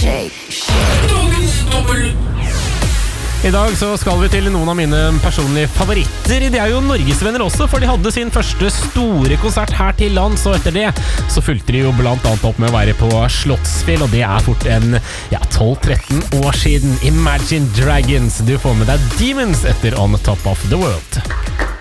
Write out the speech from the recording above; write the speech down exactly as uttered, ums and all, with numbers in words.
I dag så skal vi til noen av mine personlige favoritter. De er jo norgesvenner også, for de hadde sin første store konsert her til lands, og etter det så fulgte de jo blant annet opp med å være på Slottsfjell, og det er fort en ja, tolv tretten år siden. Imagine Dragons, du får med deg Demons etter On Top of the World.